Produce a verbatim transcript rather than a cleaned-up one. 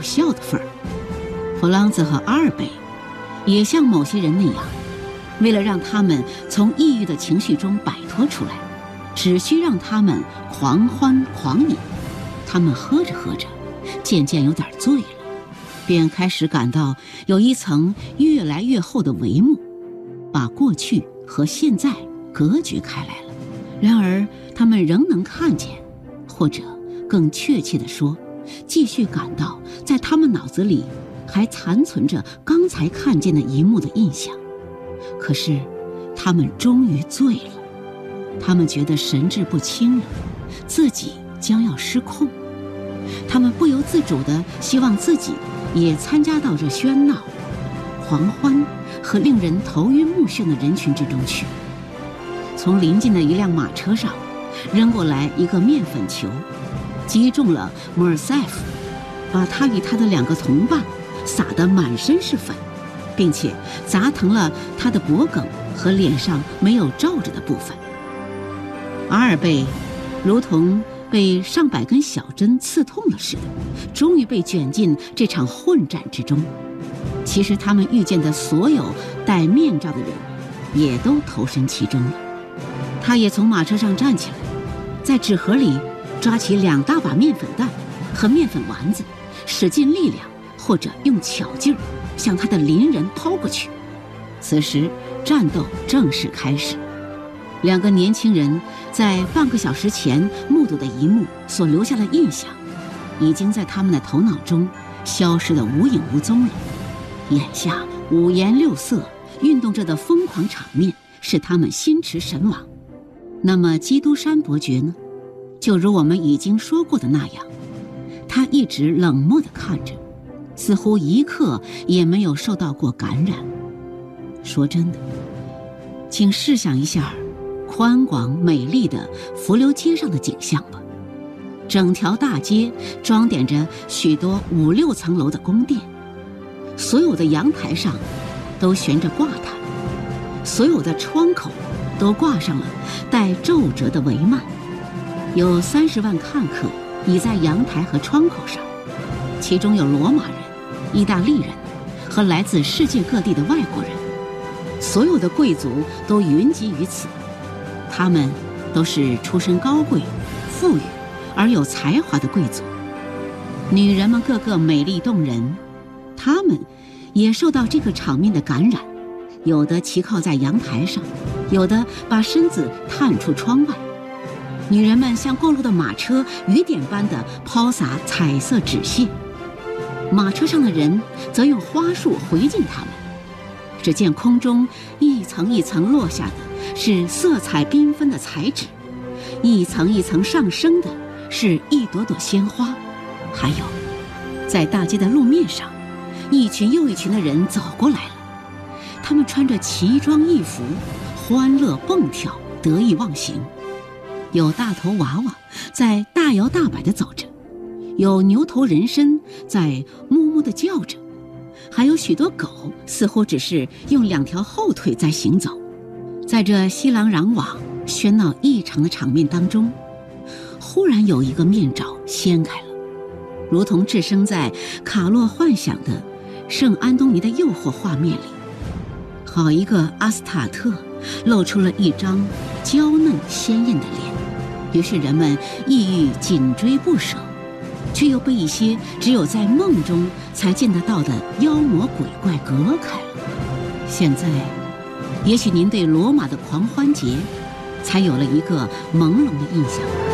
笑的份儿。弗朗兹和阿尔贝也像某些人那样，为了让他们从抑郁的情绪中摆脱出来，只需让他们狂欢狂饮。他们喝着喝着，渐渐有点醉了，便开始感到有一层越来越厚的帷幕，把过去和现在隔绝开来了。然而他们仍能看见，或者更确切地说，继续感到在他们脑子里还残存着刚才看见的一幕的印象。可是他们终于醉了，他们觉得神志不清了，自己将要失控。他们不由自主地希望自己也参加到这喧闹、狂欢和令人头晕目眩的人群之中去。从临近的一辆马车上扔过来一个面粉球，击中了莫尔塞夫，把他与他的两个同伴撒得满身是粉，并且砸疼了他的脖颈和脸上没有罩着的部分。阿尔贝如同被上百根小针刺痛了似的，终于被卷进这场混战之中。其实他们遇见的所有戴面罩的人也都投身其中了。他也从马车上站起来，在纸盒里抓起两大把面粉袋和面粉丸子，使尽力量或者用巧劲儿向他的邻人抛过去。此时战斗正式开始。两个年轻人在半个小时前目睹的一幕所留下的印象，已经在他们的头脑中消失得无影无踪了。眼下五颜六色运动着的疯狂场面使他们心驰神往。那么基督山伯爵呢？就如我们已经说过的那样，他一直冷漠地看着，似乎一刻也没有受到过感染。说真的，请试想一下宽广美丽的浮流街上的景象吧。整条大街装点着许多五六层楼的宫殿，所有的阳台上都悬着挂毯，所有的窗口都挂上了带皱褶的帷幔。有三十万看客倚在阳台和窗口上，其中有罗马人、意大利人和来自世界各地的外国人。所有的贵族都云集于此，他们都是出身高贵、富裕而有才华的贵族。女人们个个美丽动人，她们也受到这个场面的感染，有的骑靠在阳台上，有的把身子探出窗外。女人们像过路的马车雨点般的抛洒彩色纸屑，马车上的人则用花束回敬他们。只见空中一层一层落下的是色彩缤纷的彩纸，一层一层上升的是一朵朵鲜花。还有在大街的路面上，一群又一群的人走过来了，他们穿着奇装异服，欢乐蹦跳，得意忘形。有大头娃娃在大摇大摆地走着，有牛头人参在默默地叫着，还有许多狗似乎只是用两条后腿在行走。在这熙攘攘往、喧闹异常的场面当中，忽然有一个面罩掀开了，如同置身在卡洛幻想的圣安东尼的诱惑画面里。好一个阿斯塔特露出了一张娇嫩鲜艳的脸，于是人们意欲紧追不舍，却又被一些只有在梦中才见得到的妖魔鬼怪隔开了。现在也许您对罗马的狂欢节才有了一个朦胧的印象。